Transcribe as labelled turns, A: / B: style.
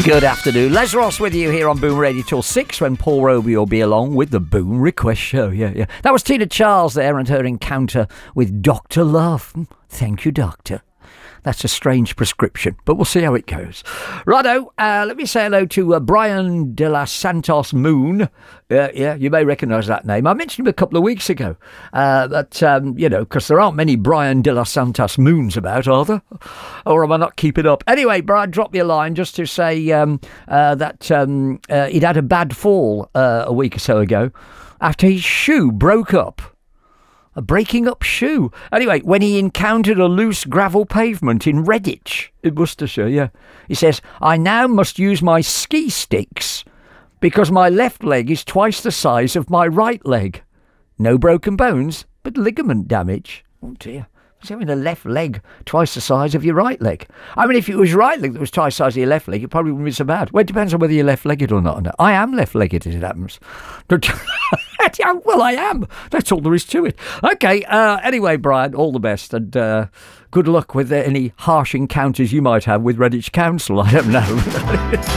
A: Good afternoon. Les Ross with you here on Boom Radio till 6 when Paul Roby will be along with the Boom Request Show. Yeah. That was Tina Charles there and her encounter with Dr. Love. Thank you, Doctor. That's a strange prescription, but we'll see how it goes. Righto, let me say hello to Brian de los Santos Moon. Yeah, you may recognise that name. I mentioned him a couple of weeks ago. Because there aren't many Brian de los Santos Moons about, are there? Or am I not keeping up? Anyway, Brian dropped me a line just to say that he'd had a bad fall a week or so ago after his shoe broke up. A breaking up shoe. Anyway, when he encountered a loose gravel pavement in Redditch, in Worcestershire, yeah. He says, I now must use my ski sticks because my left leg is twice the size of my right leg. No broken bones, but ligament damage. Oh dear. What's having a left leg twice the size of your right leg? I mean, if it was your right leg that was twice the size of your left leg, it probably wouldn't be so bad. Well, it depends on whether you're left-legged or not. I am left-legged, as it happens. Well, I am. That's all there is to it. Okay, anyway, Brian, all the best. And good luck with any harsh encounters you might have with Redditch Council. I don't know.